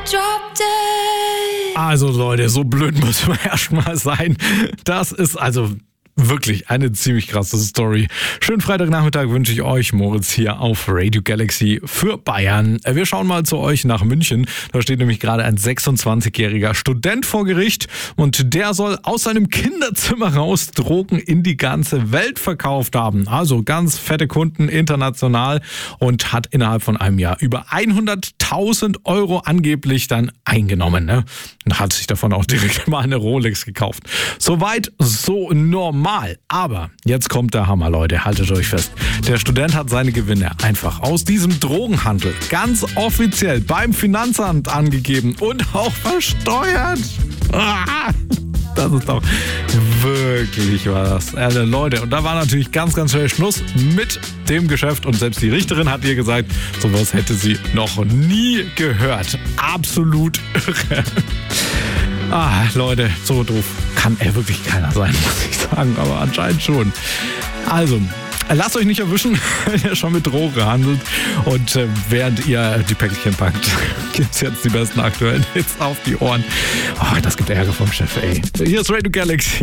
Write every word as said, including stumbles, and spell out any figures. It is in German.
Also Leute, so blöd muss man erstmal sein. Das ist also wirklich eine ziemlich krasse Story. Schönen Freitagnachmittag wünsche ich euch, Moritz hier auf Radio Galaxy für Bayern. Wir schauen mal zu euch nach München. Da steht nämlich gerade ein sechsundzwanzigjähriger Student vor Gericht und der soll aus seinem Kinderzimmer raus Drogen in die ganze Welt verkauft haben. Also ganz fette Kunden international und hat innerhalb von einem Jahr über hunderttausend Euro angeblich dann eingenommen. Ne? Und hat sich davon auch direkt mal eine Rolex gekauft. Soweit so normal. Aber jetzt kommt der Hammer, Leute. Haltet euch fest. Der Student hat seine Gewinne einfach aus diesem Drogenhandel ganz offiziell beim Finanzamt angegeben und auch versteuert. Ah, das ist doch wirklich was. Also Leute, und da war natürlich ganz, ganz schnell Schluss mit dem Geschäft. Und selbst die Richterin hat ihr gesagt, sowas hätte sie noch nie gehört. Absolut irre. Ah, Leute, so doof kann er wirklich keiner sein, muss ich sagen, aber anscheinend schon. Also, lasst euch nicht erwischen, wenn ihr schon mit Drogen handelt. Und äh, während ihr die Päckchen packt, gibt's jetzt die besten aktuellen Hits auf die Ohren. Oh, das gibt Ärger vom Chef, ey. Hier ist Radio Galaxy.